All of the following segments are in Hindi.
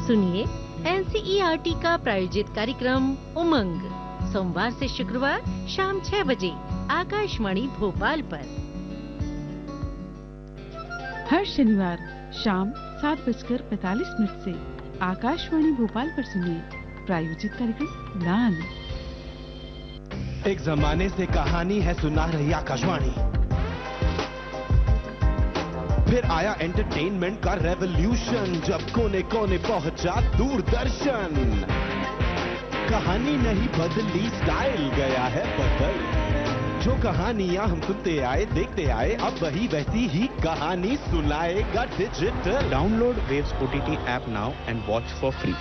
सुनिए एनसीईआरटी का प्रायोजित कार्यक्रम उमंग सोमवार से शुक्रवार शाम 6 बजे आकाशवाणी भोपाल पर। हर शनिवार शाम 7:45 से आकाशवाणी भोपाल पर सुनिए प्रायोजित कार्यक्रम उड़ान। एक जमाने से कहानी है सुना रही आकाशवाणी, फिर आया एंटरटेनमेंट का रेवोल्यूशन, जब कोने कोने पहुंचा दूरदर्शन। कहानी नहीं बदली, स्टाइल गया है बदल। जो कहानियां हम सुनते आए देखते आए, अब वही वैसी ही कहानी सुनाएगा digital. Download waves OTT app now and watch for free.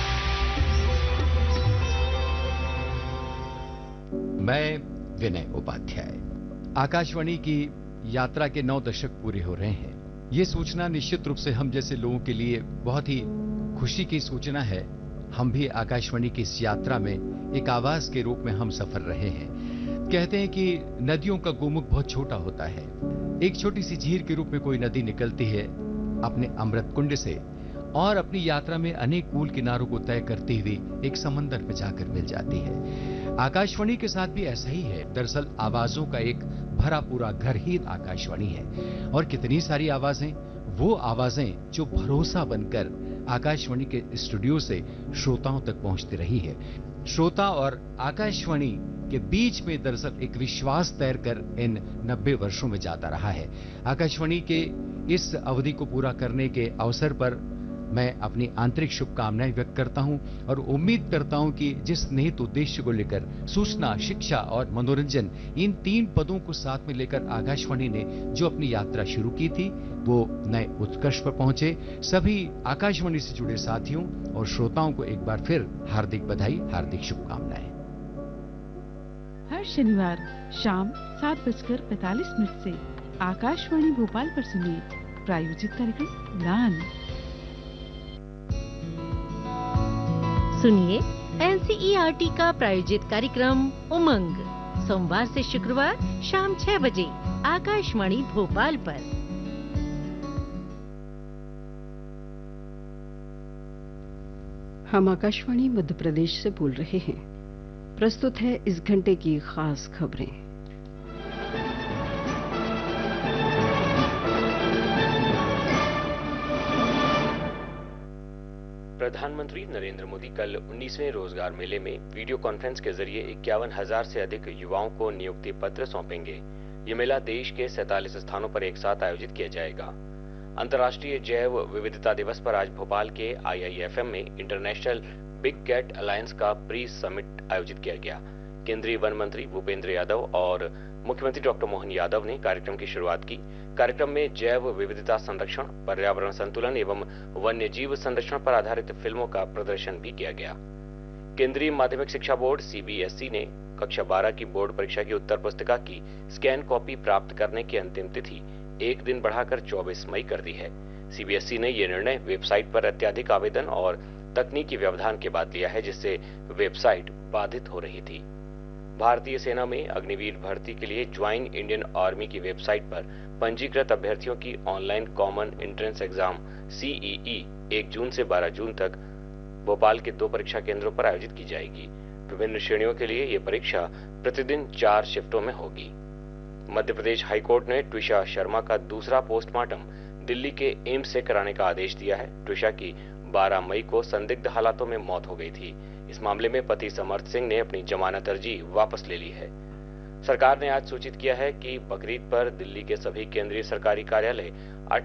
मैं विनय उपाध्याय। आकाशवाणी की यात्रा के 9 दशक पूरे हो रहे हैं। ये सूचना निश्चित रूप से हम जैसे लोगों के लिए बहुत ही खुशी की सूचना है। हम भी आकाशवाणी की इस यात्रा में एक आवाज के रूप में हम सफर रहे हैं। कहते हैं कि नदियों का गोमुख बहुत छोटा होता है। एक छोटी सी झील के रूप में कोई नदी निकलती है अपने अमृत कुंड से और अपनी यात्रा में अनेक कूल किनारों को तय करती हुई एक समंदर में जाकर मिल जाती है। आकाशवाणी के साथ भी ऐसा ही है। दरअसल आवाजों का एक भरा पूरा घर ही आकाशवाणी है और कितनी सारी आवाजें, वो आवाजें जो भरोसा बनकर आकाशवाणी के स्टूडियो से श्रोताओं तक पहुंचती रही है। श्रोता और आकाशवाणी के बीच में दरअसल एक विश्वास तैर कर इन 90 वर्षों में जाता रहा है। आकाशवाणी के इस अवधि को पूरा करने के अवसर पर मैं अपनी आंतरिक शुभकामनाएं व्यक्त करता हूं और उम्मीद करता हूं कि जिस निहित उद्देश्य को लेकर सूचना, शिक्षा और मनोरंजन, इन 3 पदों को साथ में लेकर आकाशवाणी ने जो अपनी यात्रा शुरू की थी, वो नए उत्कर्ष पर पहुंचे। सभी आकाशवाणी से जुड़े साथियों और श्रोताओं को एक बार फिर हार्दिक बधाई, हार्दिक शुभकामनाएं। हर शनिवार शाम 7:45 से आकाशवाणी भोपाल पर सुनिए प्रायोजित कार्यक्रम उड़ान। सुनिए एनसीईआरटी का प्रायोजित कार्यक्रम उमंग सोमवार से शुक्रवार शाम 6 बजे आकाशवाणी भोपाल पर। हम आकाशवाणी मध्य प्रदेश से बोल रहे हैं। प्रस्तुत है इस घंटे की खास खबरें। प्रधानमंत्री नरेंद्र मोदी कल 19वें रोजगार मेले में वीडियो कॉन्फ्रेंस के जरिए 51,000 से अधिक युवाओं को नियुक्ति पत्र सौंपेंगे। ये मेला देश के 47 स्थानों पर एक साथ आयोजित किया जाएगा। अंतर्राष्ट्रीय जैव विविधता दिवस पर आज भोपाल के IIFM में इंटरनेशनल बिग कैट अलायंस का प्री समिट आयोजित किया गया। केंद्रीय वन मंत्री भूपेंद्र यादव और मुख्यमंत्री डॉक्टर मोहन यादव ने कार्यक्रम की शुरुआत की। कार्यक्रम में जैव विविधता संरक्षण, पर्यावरण संतुलन एवं वन्य जीव संरक्षण पर आधारित फिल्मों का प्रदर्शन भी किया गया। केंद्रीय माध्यमिक शिक्षा बोर्ड CBSE ने कक्षा 12 की बोर्ड परीक्षा की उत्तर पुस्तिका की स्कैन कॉपी प्राप्त करने की अंतिम तिथि 1 दिन बढ़ाकर 24 मई कर दी है। CBSE ने यह निर्णय वेबसाइट पर अत्यधिक आवेदन और तकनीकी व्यवधान के बाद लिया है, जिससे वेबसाइट बाधित हो रही थी। भारतीय सेना में अग्निवीर भर्ती के लिए ज्वाइन इंडियन आर्मी की वेबसाइट पर पंजीकृत अभ्यर्थियों की online common entrance exam CEE 1 जून से 12 जून तक भोपाल के 2 परीक्षा केंद्रों पर आयोजित की जाएगी। विभिन्न श्रेणियों के लिए ये परीक्षा प्रतिदिन 4 शिफ्टों में होगी। मध्य प्रदेश हाईकोर्ट ने ट्विशा शर्मा का दूसरा पोस्टमार्टम दिल्ली के एम्स से कराने का आदेश दिया है। ट्विशा की 12 मई को संदिग्ध हालातों में मौत हो गई थी। इस मामले में पति समर्थ सिंह ने अपनी जमानत अर्जी वापस ले ली है। सरकार ने आज सूचित किया है कि बकरीद पर दिल्ली के सभी केंद्रीय सरकारी कार्यालय